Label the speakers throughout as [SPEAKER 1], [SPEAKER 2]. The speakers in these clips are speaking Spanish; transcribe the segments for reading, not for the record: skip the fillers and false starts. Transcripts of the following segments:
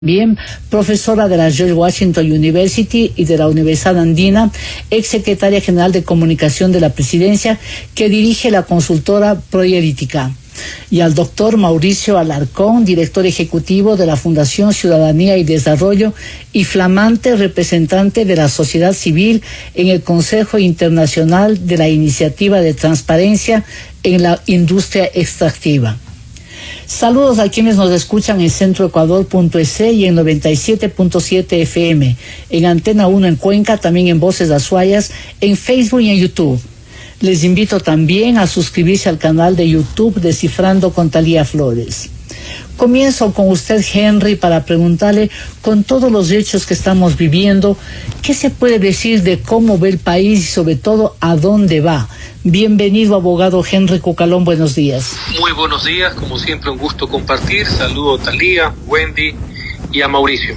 [SPEAKER 1] Bien, profesora de la George Washington University y de la Universidad Andina, exsecretaria general de comunicación de la presidencia, que dirige la consultora Proyeritica. Y al doctor Mauricio Alarcón, director ejecutivo de la Fundación Ciudadanía y Desarrollo y flamante representante de la sociedad civil en el Consejo Internacional de la Iniciativa de Transparencia en la Industria Extractiva. Saludos a quienes nos escuchan en centroecuador.es y en 97.7 FM, en Antena 1 en Cuenca, también en Voces de Azuayas, en Facebook y en YouTube. Les invito también a suscribirse al canal de YouTube Descifrando con Talía Flores. Comienzo con usted, Henry, para preguntarle, con todos los hechos que estamos viviendo, ¿qué se puede decir de cómo ve el país y sobre todo a dónde va? Bienvenido, abogado Henry Cucalón, buenos días.
[SPEAKER 2] Muy buenos días, como siempre un gusto compartir. Saludo a Talía, Wendy y a Mauricio.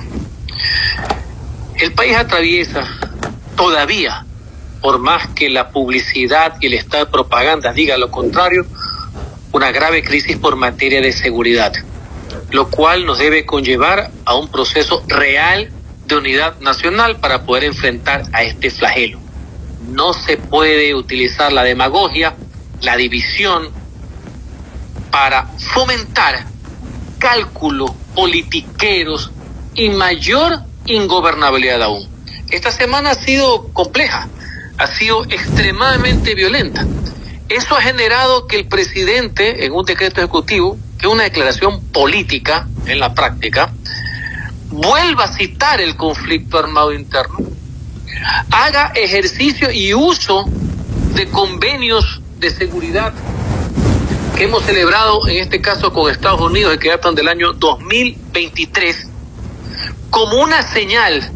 [SPEAKER 2] El país atraviesa todavía, por más que la publicidad y el estado de propaganda diga lo contrario, una grave crisis por materia de seguridad, lo cual nos debe conllevar a un proceso real de unidad nacional para poder enfrentar a este flagelo. No se puede utilizar la demagogia, la división, para fomentar cálculos politiqueros y mayor ingobernabilidad aún. Esta semana ha sido compleja, ha sido extremadamente violenta. Eso ha generado que el presidente, en un decreto ejecutivo, que es una declaración política en la práctica, vuelva a citar el conflicto armado interno, haga ejercicio y uso de convenios de seguridad que hemos celebrado, en este caso con Estados Unidos, que datan del año 2023, como una señal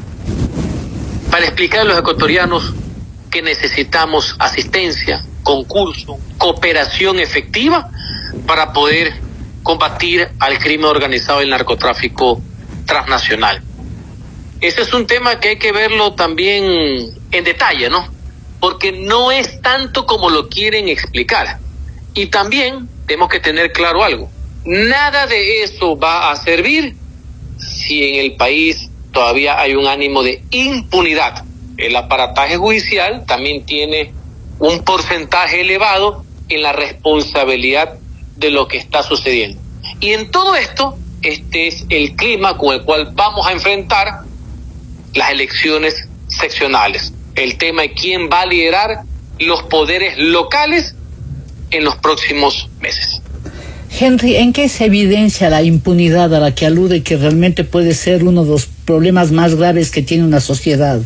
[SPEAKER 2] para explicar a los ecuatorianos que necesitamos asistencia, concurso, cooperación efectiva para poder combatir al crimen organizado y el narcotráfico transnacional. Ese es un tema que hay que verlo también en detalle, ¿no? Porque no es tanto como lo quieren explicar. Y también tenemos que tener claro algo. Nada de eso va a servir si en el país todavía hay un ánimo de impunidad. El aparataje judicial también tiene un porcentaje elevado en la responsabilidad de lo que está sucediendo. Y en todo esto, este es el clima con el cual vamos a enfrentar las elecciones seccionales. El tema de quién va a liderar los poderes locales en los próximos meses.
[SPEAKER 1] Henry, ¿en qué se evidencia la impunidad a la que alude, que realmente puede ser uno de los problemas más graves que tiene una sociedad?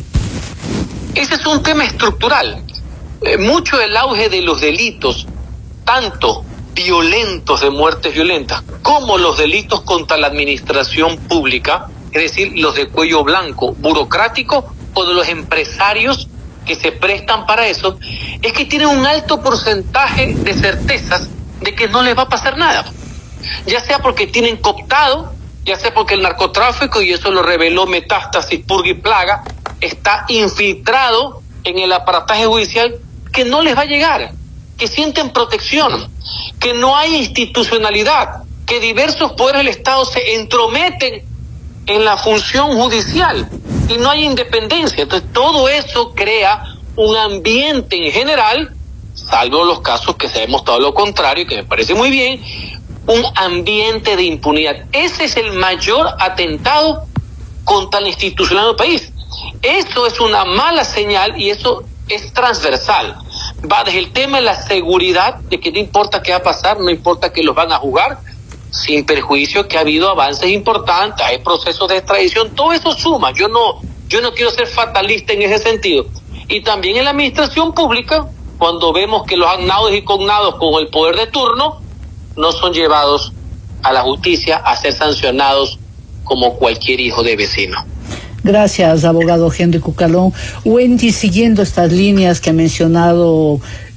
[SPEAKER 2] Ese es un tema estructural. Mucho del auge de los delitos, tanto violentos de muertes violentas, como los delitos contra la administración pública, es decir, los de cuello blanco, burocrático, o de los empresarios que se prestan para eso, es que tienen un alto porcentaje de certezas de que no les va a pasar nada. Ya sea porque tienen cooptado, ya sea porque el narcotráfico, y eso lo reveló Metástasis, Purga y Plaga, está infiltrado en el aparataje judicial, que no les va a llegar, que sienten protección, que no hay institucionalidad, que diversos poderes del Estado se entrometen en la función judicial y no hay independencia. Entonces todo eso crea un ambiente en general, salvo los casos que se ha demostrado lo contrario, que me parece muy bien, un ambiente de impunidad. Ese es el mayor atentado contra la institucionalidad del país. Eso es una mala señal y eso es transversal. Va desde el tema de la seguridad, de que no importa qué va a pasar, no importa que los van a jugar, sin perjuicio que ha habido avances importantes, hay procesos de extradición, todo eso suma. Yo no quiero ser fatalista en ese sentido. Y también en la administración pública, cuando vemos que los agnados y cognados con el poder de turno no son llevados a la justicia a ser sancionados como cualquier hijo de vecino.
[SPEAKER 1] Gracias, abogado Henry Cucalón. Wendy, siguiendo estas líneas que ha mencionado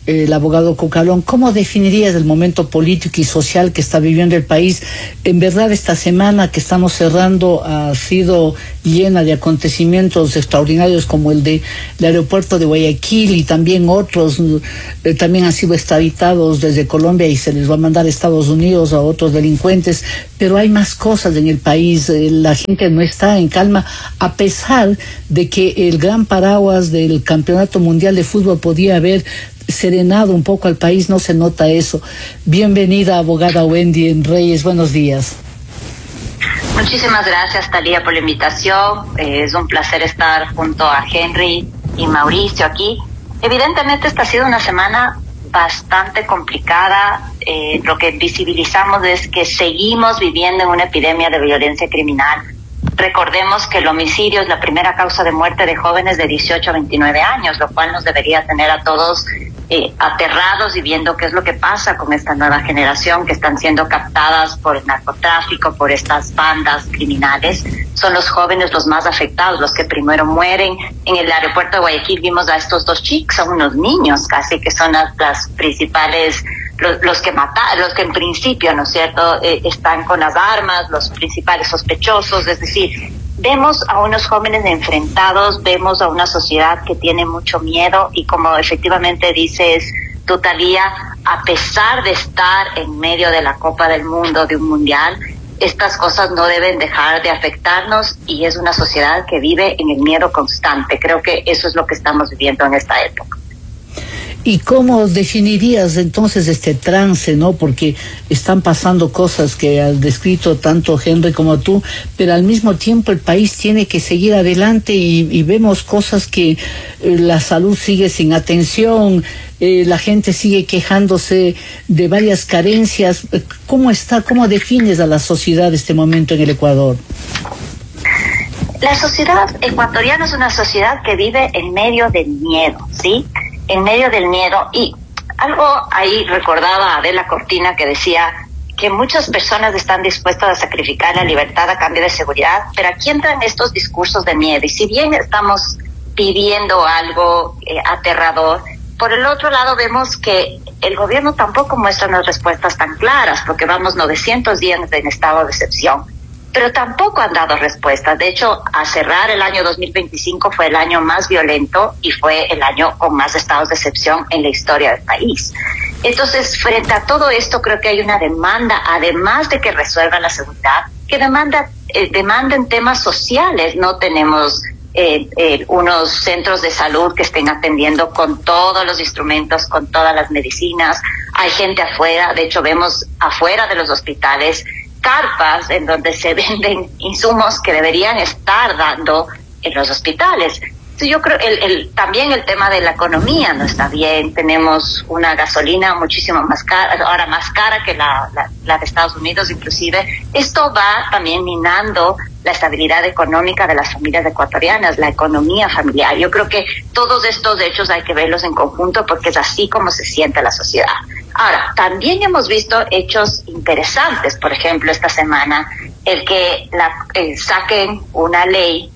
[SPEAKER 1] el abogado Cucalón, ¿cómo definirías el momento político y social que está viviendo el país? En verdad, esta semana que estamos cerrando ha sido llena de acontecimientos extraordinarios, como el del aeropuerto de Guayaquil, y también otros también han sido extraditados desde Colombia y se les va a mandar a Estados Unidos a otros delincuentes, pero hay más cosas en el país. La gente no está en calma, a pesar de que el gran paraguas del Campeonato Mundial de Fútbol podía haber serenado un poco al país. No se nota eso. Bienvenida, abogada Wendy Reyes, buenos días.
[SPEAKER 3] Muchísimas gracias, Talía, por la invitación. Es un placer estar junto a Henry y Mauricio aquí. Evidentemente esta ha sido una semana bastante complicada. Lo que visibilizamos es que seguimos viviendo en una epidemia de violencia criminal. Recordemos que el homicidio es la primera causa de muerte de jóvenes de 18 a 29 años, lo cual nos debería tener a todos aterrados y viendo qué es lo que pasa con esta nueva generación que están siendo captadas por el narcotráfico, por estas bandas criminales. Son los jóvenes los más afectados, los que primero mueren. En el aeropuerto de Guayaquil vimos a estos dos chicos, son unos niños casi, que son las principales, los que matan, los que en principio, ¿no es cierto?, están con las armas, los principales sospechosos. Es decir, vemos a unos jóvenes enfrentados, vemos a una sociedad que tiene mucho miedo y, como efectivamente dices tú, Talía, a pesar de estar en medio de la Copa del Mundo, de un mundial, estas cosas no deben dejar de afectarnos y es una sociedad que vive en el miedo constante. Creo que eso es lo que estamos viviendo en esta época.
[SPEAKER 1] ¿Y cómo definirías entonces este trance, no? Porque están pasando cosas que has descrito tanto Henry como tú, pero al mismo tiempo el país tiene que seguir adelante y vemos cosas que la salud sigue sin atención, la gente sigue quejándose de varias carencias. ¿Cómo está? ¿Cómo defines a la sociedad este momento en el Ecuador?
[SPEAKER 3] La sociedad ecuatoriana es una sociedad que vive en medio del miedo, ¿sí? En medio del miedo. Y algo ahí recordaba a Adela Cortina, que decía que muchas personas están dispuestas a sacrificar la libertad a cambio de seguridad, pero aquí entran estos discursos de miedo. Y si bien estamos pidiendo algo aterrador, por el otro lado vemos que el gobierno tampoco muestra unas respuestas tan claras, porque vamos 900 días en estado de excepción, pero tampoco han dado respuestas. De hecho, a cerrar el año 2025 fue el año más violento y fue el año con más estados de excepción en la historia del país. Entonces, frente a todo esto, creo que hay una demanda, además de que resuelva la seguridad, que demanda en temas sociales. No tenemos unos centros de salud que estén atendiendo con todos los instrumentos, con todas las medicinas. Hay gente afuera, de hecho vemos afuera de los hospitales carpas en donde se venden insumos que deberían estar dando en los hospitales. Entonces yo creo también el tema de la economía no está bien. Tenemos una gasolina muchísimo más cara, ahora más cara que la de Estados Unidos inclusive. Esto va también minando la estabilidad económica de las familias ecuatorianas, la economía familiar. Yo creo que todos estos hechos hay que verlos en conjunto porque es así como se siente la sociedad. Ahora, también hemos visto hechos interesantes. Por ejemplo, esta semana, el que saquen una ley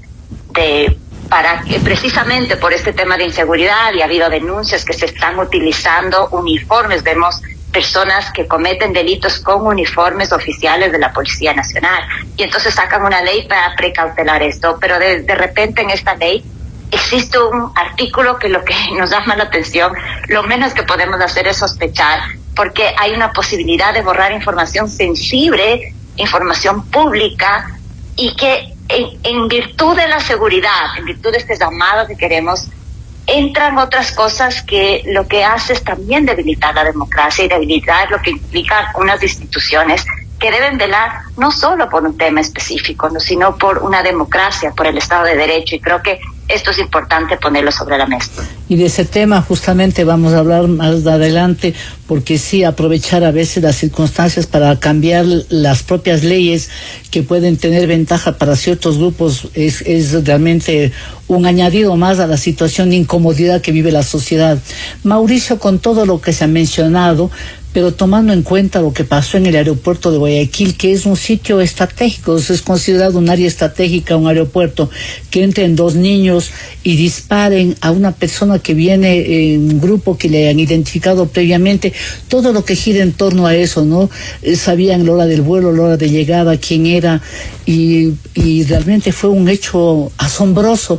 [SPEAKER 3] para que precisamente por este tema de inseguridad, y ha habido denuncias que se están utilizando uniformes. Vemos personas que cometen delitos con uniformes oficiales de la Policía Nacional, y entonces sacan una ley para precautelar esto, pero de repente en esta ley existe un artículo que lo que nos llama la atención, lo menos que podemos hacer es sospechar, porque hay una posibilidad de borrar información sensible, información pública, y que en virtud de la seguridad, en virtud de este llamado que queremos, entran otras cosas que lo que hace es también debilitar la democracia y debilitar lo que implica unas instituciones que deben velar no solo por un tema específico, sino por una democracia, por el Estado de Derecho, y creo que esto es importante ponerlo sobre la mesa.
[SPEAKER 1] Y de ese tema justamente vamos a hablar más adelante, porque sí, aprovechar a veces las circunstancias para cambiar las propias leyes que pueden tener ventaja para ciertos grupos es realmente un añadido más a la situación de incomodidad que vive la sociedad. Mauricio, con todo lo que se ha mencionado, pero tomando en cuenta lo que pasó en el aeropuerto de Guayaquil, que es un sitio estratégico, es considerado un área estratégica, un aeropuerto, que entren dos niños y disparen a una persona que viene en un grupo que le han identificado previamente, todo lo que gira en torno a eso, ¿no? Sabían la hora del vuelo, la hora de llegada, quién era, y realmente fue un hecho asombroso.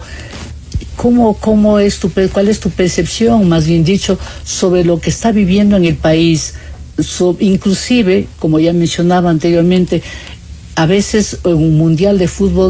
[SPEAKER 1] ¿Cuál es tu percepción, más bien dicho, sobre lo que está viviendo en el país? Inclusive, como ya mencionaba anteriormente, a veces en un mundial de fútbol